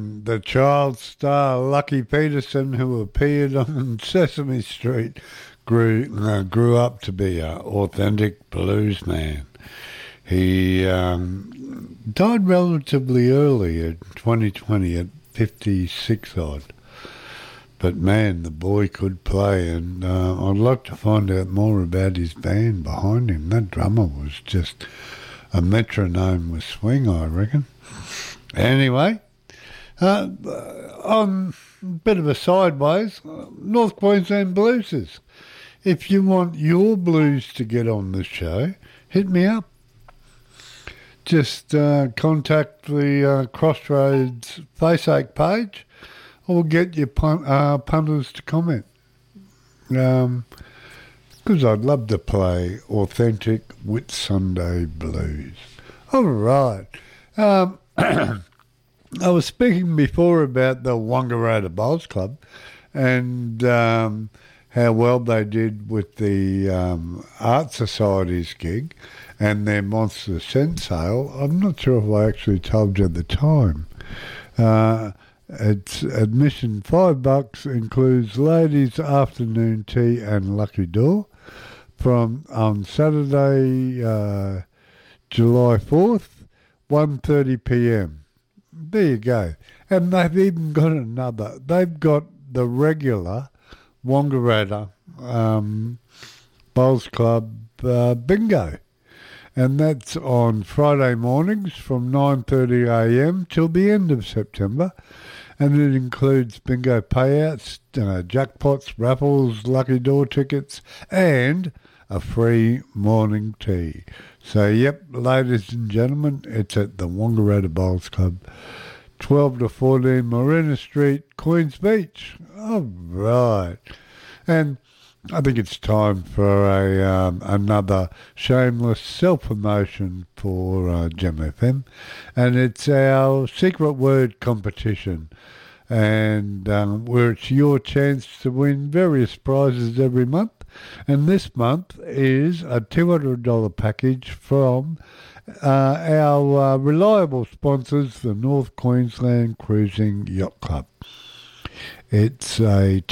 The child star Lucky Peterson, who appeared on Sesame Street, grew up to be an authentic blues man. He died relatively early in 2020 at 56 odd. But man, the boy could play, and I'd like to find out more about his band behind him. That drummer was just a metronome with swing, I reckon. Anyway, on a bit of a sideways, North Queensland Bluesers. If you want your blues to get on the show, hit me up. Just contact the Crossroads Faceache page, or get your punters to comment. Because I'd love to play authentic Whitsunday blues. All right. I was speaking before about the Wangaratta Bowls Club and how well they did with the Art Society's gig and their Monster Scent sale. I'm not sure if I actually told you at the time. It's admission $5, includes ladies' afternoon tea and lucky door from on Saturday, July 4th, 1:30 p.m. There you go. And they've even got another. They've got the regular Wangaratta Bowls Club bingo. And that's on Friday mornings from 9:30 a.m. till the end of September. And it includes bingo payouts, jackpots, raffles, lucky door tickets, and a free morning tea. So, yep, ladies and gentlemen, it's at the Wangaratta Bowls Club, 12 to 14 Marina Street, Queens Beach. All right. And I think it's time for another shameless self-promotion for Gem FM. And it's our secret word competition. And where it's your chance to win various prizes every month. And this month is a $200 package from our reliable sponsors, the North Queensland Cruising Yacht Club. It's a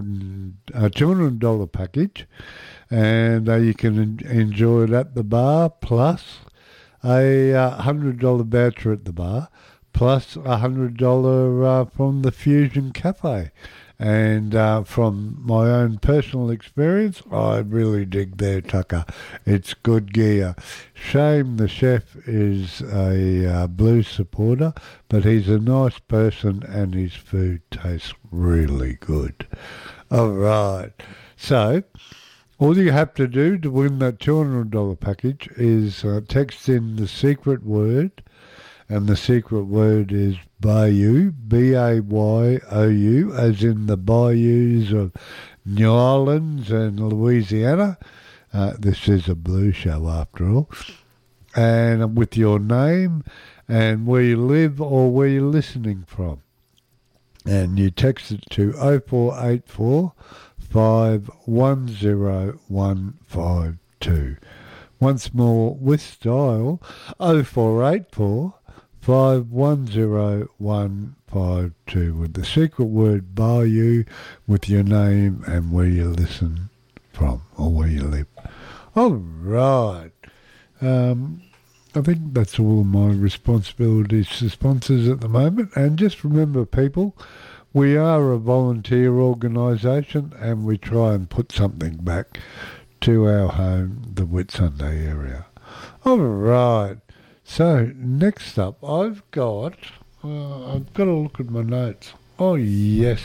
$200 package, and you can enjoy it at the bar, plus a $100 voucher at the bar, plus a $100 from the Fusion Cafe. And from my own personal experience, I really dig their tucker. It's good gear. Shame the chef is a blues supporter, but he's a nice person and his food tastes really good. All right. So, all you have to do to win that $200 package is text in the secret word, and the secret word is Bayou, B-A-Y-O-U, as in the bayous of New Orleans and Louisiana. This is a blues show after all. And with your name and where you live or where you're listening from. And you text it to 0484 510 152. Once more with style, 0484 510 152 with the secret word Bayou with your name and where you listen from or where you live. All right. I think that's all my responsibilities to sponsors at the moment. And just remember, people, we are a volunteer organisation and we try and put something back to our home, the Whitsunday area. All right. So, next up, I've got to look at my notes. Oh, yes.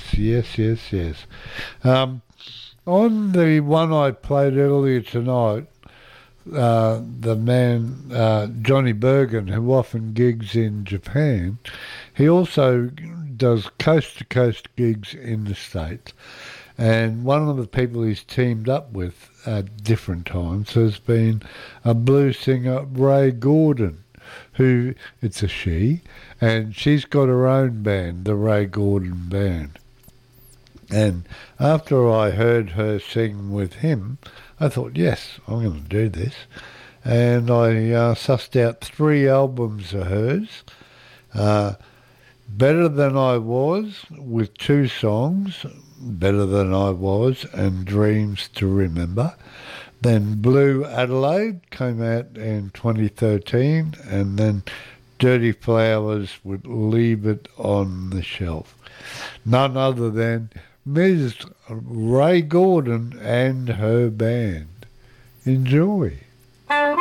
On the one I played earlier tonight, the man, Johnny Bergen, who often gigs in Japan, he also does coast-to-coast gigs in the States. And one of the people he's teamed up with at different times has been a blues singer, Ray Gordon, who, it's a she, and she's got her own band, the Ray Gordon Band. And after I heard her sing with him, I thought, yes, I'm going to do this. And I sussed out 3 albums of hers. Better Than I Was, with two songs, Better Than I Was and Dreams to Remember. Then Blue Adelaide came out in 2013, and then Dirty Flowers would Leave It on the Shelf. None other than Ms. Ray Gordon and her band. Enjoy.